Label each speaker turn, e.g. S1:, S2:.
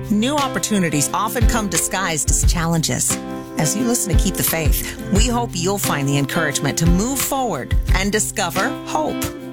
S1: New opportunities often come disguised as challenges. As you listen to Keep the Faith, we hope you'll find the encouragement to move forward and discover hope.